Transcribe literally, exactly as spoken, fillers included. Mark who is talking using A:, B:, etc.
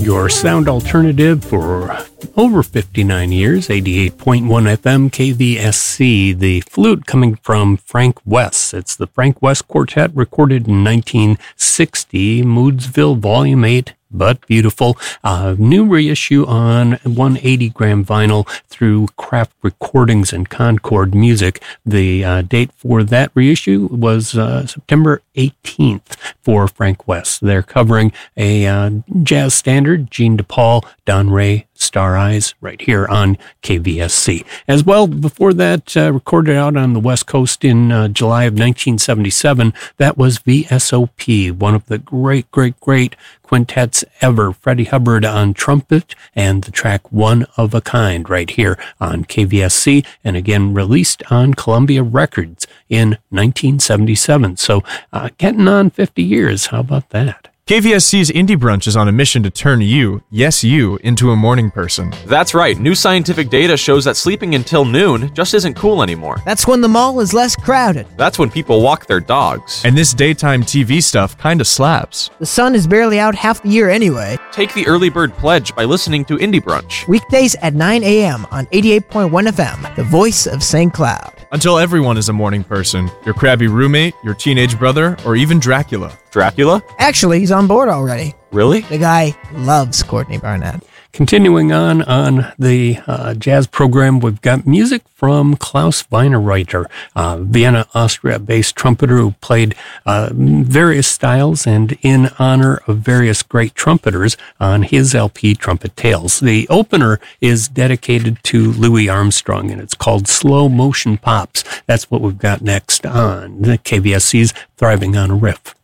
A: your sound alternative for over fifty-nine years, eighty-eight point one F M K V S C. The flute coming from Frank West. It's the Frank West Quartet, recorded in nineteen sixty, Moodsville Volume eight. But beautiful. Uh, new reissue on one hundred eighty gram vinyl through Craft Recordings and Concord Music. The uh, date for that reissue was uh, September eighteenth for Frank West. They're covering a uh, jazz standard, Gene DePaul, Don Ray, Star Eyes, right here on K V S C. As well, before that, uh, recorded out on the West Coast in uh, July of nineteen seventy-seven, that was V S O P, one of the great, great, great quintets ever. Freddie Hubbard on trumpet and the track One of a Kind right here on K V S C, and again released on Columbia Records in nineteen seventy-seven. So uh, getting on fifty years. How about that?
B: K V S C's Indie Brunch is on a mission to turn you, yes you, into a morning person.
C: That's right. New scientific data shows that sleeping until noon just isn't cool anymore.
D: That's when the mall is less crowded.
C: That's when people walk their dogs.
B: And this daytime T V stuff kinda slaps.
D: The sun is barely out half the year anyway.
C: Take the early bird pledge by listening to Indie Brunch.
D: Weekdays at nine a.m. on eighty-eight point one F M, the voice of Saint Cloud.
B: Until everyone is a morning person. Your crabby roommate, your teenage brother, or even Dracula.
C: Dracula?
D: Actually, he's on board already.
C: Really?
D: The guy loves Courtney Barnett.
A: Continuing on on the uh, jazz program, we've got music from Klaus Wienerreiter, uh, Vienna, Austria-based trumpeter who played uh, various styles and in honor of various great trumpeters on his L P, Trumpet Tales. The opener is dedicated to Louis Armstrong, and it's called Slow Motion Pops. That's what we've got next on the K V S C's Thriving on a Riff.